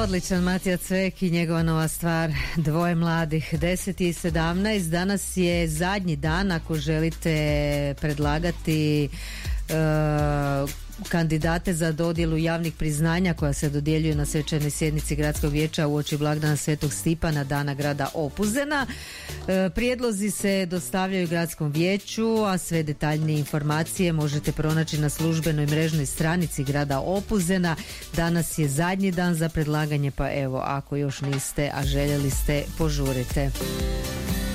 Odličan Matija Cvek i njegova nova stvar Dvoje mladih. 10:17. Danas je zadnji dan ako želite predlagati kandidate za dodjelu javnih priznanja koja se dodjeljuju na svečanoj sjednici Gradskog vijeća uoči blagdana Svetog Stipana, dana grada Opuzena. Prijedlozi se dostavljaju Gradskom vijeću, a sve detaljnije informacije možete pronaći na službenoj mrežnoj stranici grada Opuzena. Danas je zadnji dan za predlaganje, pa evo, ako još niste, a željeli ste, požurite.